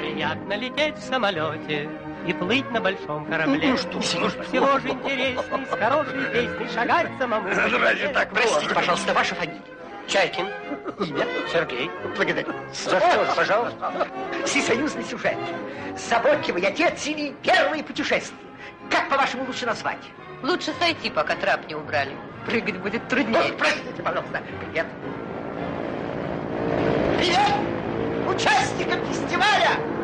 приятно лететь в самолете и плыть на большом корабле. Ну что, всего же интересней, с хорошей песней шагать самому. Разве так? Простите, пожалуйста, ваша фамилия? Чайкин. Имя? Сергей. Благодарю. За что же, пожалуйста? Всесоюзный сюжет. Заботливый отец или первые путешествия. Как, по-вашему, лучше назвать? Лучше сойти, пока трап не убрали. Прыгать будет труднее. Простите, пожалуйста. Привет. Привет! Участникам фестиваля